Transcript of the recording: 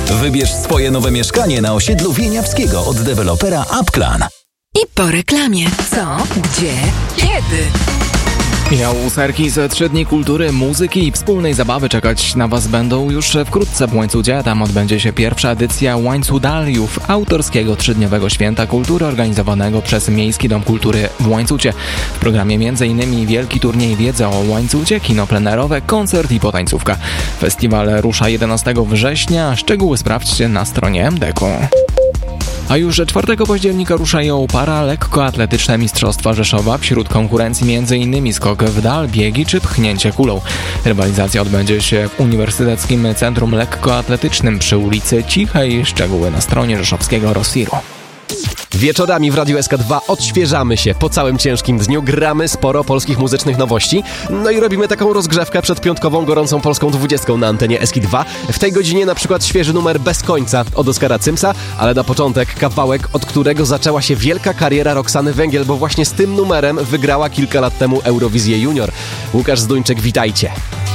Wybierz swoje nowe mieszkanie na osiedlu Wieniawskiego od dewelopera Upclan. I po reklamie. Co? Gdzie? Kiedy? Miał serki ze 3 dni kultury, muzyki i wspólnej zabawy czekać na Was będą już wkrótce w Łańcucie. Tam odbędzie się pierwsza edycja Łańcudaliów, autorskiego 3-dniowego święta kultury organizowanego przez Miejski Dom Kultury w Łańcucie. W programie m.in. wielki turniej wiedzy o Łańcucie, kino plenerowe, koncert i potańcówka. Festiwal rusza 11 września, szczegóły sprawdźcie na stronie MDK-u. A już 4 października ruszają paralekkoatletyczne Mistrzostwa Rzeszowa. Wśród konkurencji m.in. skok w dal, biegi czy pchnięcie kulą. Rywalizacja odbędzie się w Uniwersyteckim Centrum Lekkoatletycznym przy ulicy Cichej. Szczegóły na stronie rzeszowskiego Rossiru. Wieczorami w Radiu SK2 odświeżamy się. Po całym ciężkim dniu gramy sporo polskich muzycznych nowości. No i robimy taką rozgrzewkę przed piątkową gorącą polską 20 na antenie SK2. W tej godzinie na przykład świeży numer Bez końca od Oskara Cymsa, ale na początek kawałek, od którego zaczęła się wielka kariera Roxany Węgiel, bo właśnie z tym numerem wygrała kilka lat temu Eurowizję Junior. Łukasz Zduńczyk, witajcie.